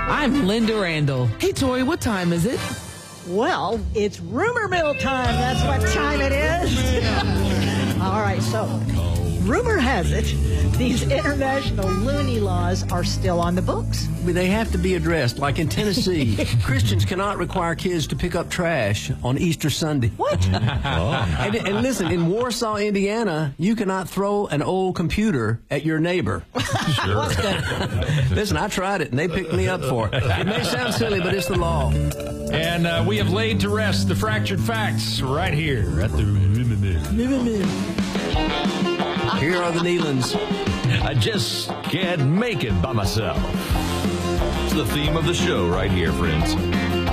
I'm Linda Randall. Hey, Tori, what time is it? Well, it's rumor mill time. That's what time it is. All right, so rumor has it these international loony laws are still on the books. They have to be addressed. Like in Tennessee, Christians cannot require kids to pick up trash on Easter Sunday. What? And listen, in Warsaw, Indiana, you cannot throw an old computer at your neighbor. Sure. Listen, I tried it, and they picked me up for it. It may sound silly, but it's the law. And we have laid to rest the fractured facts right here at the Rumor Mill. Here are the Nealons. I just can't make it by myself. It's the theme of the show right here, friends.